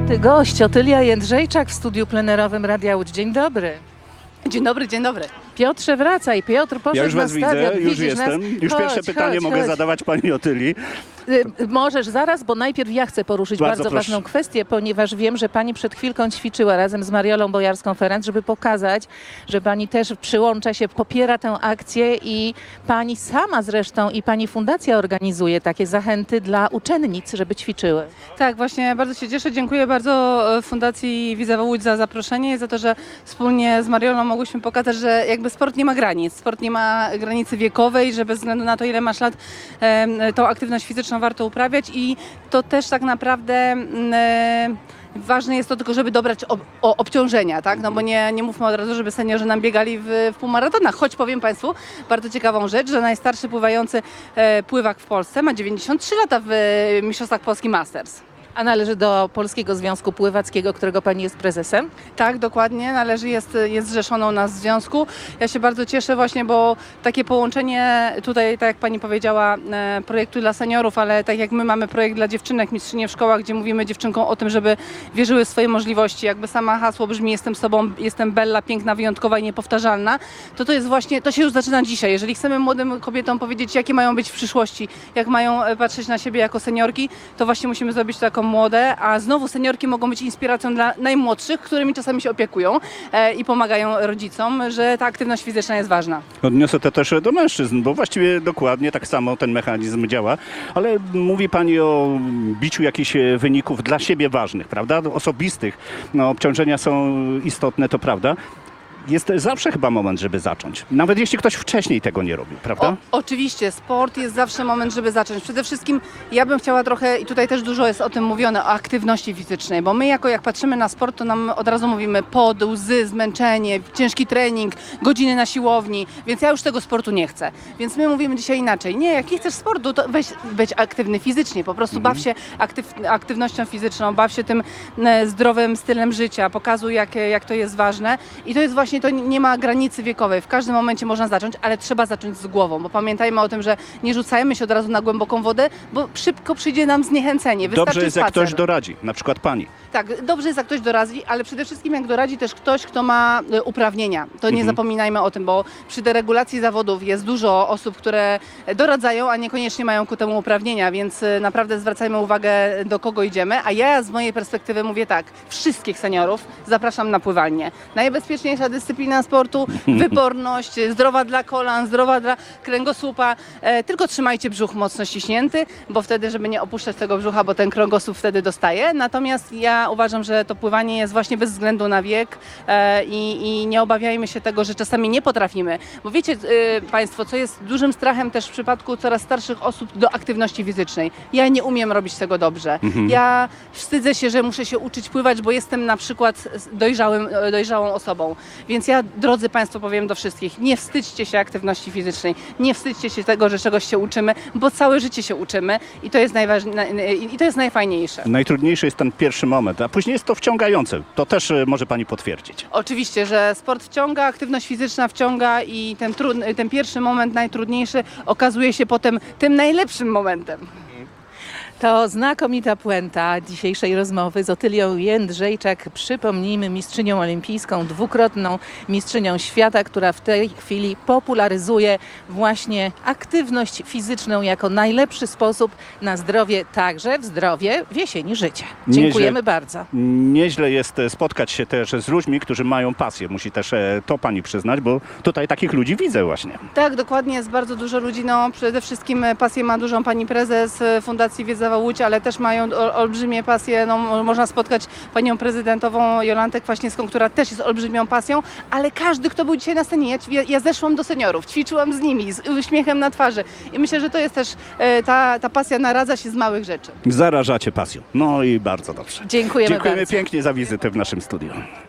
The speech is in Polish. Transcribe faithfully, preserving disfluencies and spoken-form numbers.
Czwarty gość, Otylia Jędrzejczak w studiu plenerowym Radia Łódź. Dzień dobry. Dzień dobry, dzień dobry. Piotrze, wracaj. Piotr poszedł Ja już na was stadion. widzę, już Widzisz jestem. nas? Już Chodź, pierwsze pytanie chodź, mogę chodź. zadawać pani Otylii. Y, Możesz zaraz, bo najpierw ja chcę poruszyć Bardzo bardzo, proszę. ważną kwestię, ponieważ wiem, że pani przed chwilką ćwiczyła razem z Mariolą Bojarską-Ferenc, żeby pokazać, że pani też przyłącza się, popiera tę akcję i pani sama zresztą i pani fundacja organizuje takie zachęty dla uczennic, żeby ćwiczyły. Tak, właśnie bardzo się cieszę. Dziękuję bardzo e, Fundacji Widzewa Łódź za zaproszenie i za to, że wspólnie z Mariolą mogłyśmy pokazać, że jakby sport nie ma granic. Sport nie ma granicy wiekowej, że bez względu na to, ile masz lat, e, tą aktywność fizyczną warto uprawiać i to też tak naprawdę mm, e, ważne jest to tylko, żeby dobrać ob, o, obciążenia, tak? No bo nie, nie mówmy od razu, żeby seniorzy nam biegali w, w półmaratonach. Choć powiem Państwu bardzo ciekawą rzecz, że najstarszy pływający e, pływak w Polsce ma dziewięćdziesiąt trzy lata w e, Mistrzostwach Polski Masters. A należy do Polskiego Związku Pływackiego, którego pani jest prezesem? Tak, dokładnie. Należy, jest, jest zrzeszoną nas w związku. Ja się bardzo cieszę właśnie, bo takie połączenie tutaj, tak jak pani powiedziała, e, projektu dla seniorów, ale tak jak my mamy projekt dla dziewczynek, mistrzynie w szkołach, gdzie mówimy dziewczynkom o tym, żeby wierzyły w swoje możliwości. Jakby sama hasło brzmi jestem sobą, jestem Bella, piękna, wyjątkowa i niepowtarzalna, to to jest właśnie, to się już zaczyna dzisiaj. Jeżeli chcemy młodym kobietom powiedzieć, jakie mają być w przyszłości, jak mają e, patrzeć na siebie jako seniorki, to właśnie musimy zrobić taką młode, a znowu seniorki mogą być inspiracją dla najmłodszych, którymi czasami się opiekują e, i pomagają rodzicom, że ta aktywność fizyczna jest ważna. Odniosę to też do mężczyzn, bo właściwie dokładnie tak samo ten mechanizm działa, ale mówi pani o biciu jakichś wyników dla siebie ważnych, prawda? Osobistych. No, obciążenia są istotne, to prawda. Jest zawsze chyba moment, żeby zacząć. Nawet jeśli ktoś wcześniej tego nie robił, prawda? O, oczywiście, sport jest zawsze moment, żeby zacząć. Przede wszystkim ja bym chciała trochę, i tutaj też dużo jest o tym mówione, o aktywności fizycznej, bo my jako jak patrzymy na sport, to nam od razu mówimy pot, łzy, zmęczenie, ciężki trening, godziny na siłowni, więc ja już tego sportu nie chcę. Więc my mówimy dzisiaj inaczej. Nie, jak nie chcesz sportu, to weź być aktywny fizycznie, po prostu baw się aktyw, aktywnością fizyczną, baw się tym e, zdrowym stylem życia, pokazuj jak, jak to jest ważne i to jest właśnie to nie ma granicy wiekowej. W każdym momencie można zacząć, ale trzeba zacząć z głową, bo pamiętajmy o tym, że nie rzucajmy się od razu na głęboką wodę, bo szybko przyjdzie nam zniechęcenie. Wystarczy Dobrze jest, jak spacer. ktoś doradzi, na przykład pani. Tak, dobrze jest, jak ktoś doradzi, ale przede wszystkim jak doradzi też ktoś, kto ma e, uprawnienia. To nie Mhm. zapominajmy o tym, bo przy deregulacji zawodów jest dużo osób, które doradzają, a niekoniecznie mają ku temu uprawnienia, więc e, naprawdę zwracajmy uwagę, do kogo idziemy. A ja z mojej perspektywy mówię tak, wszystkich seniorów zapraszam na pływalnię. Najbezpieczniejsza dyscyplina sportu, wyporność, zdrowa dla kolan, zdrowa dla kręgosłupa. E, tylko trzymajcie brzuch mocno ściśnięty, bo wtedy, żeby nie opuszczać tego brzucha, bo ten kręgosłup wtedy dostaje. Natomiast ja uważam, że to pływanie jest właśnie bez względu na wiek e, i, i nie obawiajmy się tego, że czasami nie potrafimy. Bo wiecie e, Państwo, co jest dużym strachem też w przypadku coraz starszych osób do aktywności fizycznej. Ja nie umiem robić tego dobrze. Mhm. Ja wstydzę się, że muszę się uczyć pływać, bo jestem na przykład dojrzałym, dojrzałą osobą. Więc ja, drodzy Państwo, powiem do wszystkich, nie wstydźcie się aktywności fizycznej, nie wstydźcie się tego, że czegoś się uczymy, bo całe życie się uczymy i to jest, najważne, i to jest najfajniejsze. Najtrudniejszy jest ten pierwszy moment, a później jest to wciągające. To też e, może pani potwierdzić. Oczywiście, że sport wciąga, aktywność fizyczna wciąga i ten, trudny, ten pierwszy moment, najtrudniejszy, okazuje się potem tym najlepszym momentem. To znakomita puenta dzisiejszej rozmowy z Otylią Jędrzejczak. Przypomnijmy, mistrzynią olimpijską, dwukrotną mistrzynią świata, która w tej chwili popularyzuje właśnie aktywność fizyczną jako najlepszy sposób na zdrowie, także w zdrowie w jesieni życia. Dziękujemy Nieźle. bardzo. Nieźle jest e, spotkać się też z ludźmi, którzy mają pasję. Musi też e, to pani przyznać, bo tutaj takich ludzi widzę właśnie. Tak, dokładnie, jest bardzo dużo ludzi. No, przede wszystkim pasję ma dużą pani prezes Fundacji Wiedza Łódź, ale też mają ol, olbrzymie pasje. No, można spotkać panią prezydentową Jolantę Kwaśniewską, która też jest olbrzymią pasją, ale każdy, kto był dzisiaj na scenie, ja, ja zeszłam do seniorów, ćwiczyłam z nimi, z uśmiechem na twarzy i myślę, że to jest też, e, ta, ta pasja naradza się z małych rzeczy. Zarażacie pasją. No i bardzo dobrze. Dziękujemy Dziękujemy bardzo. pięknie za wizytę w naszym studiu.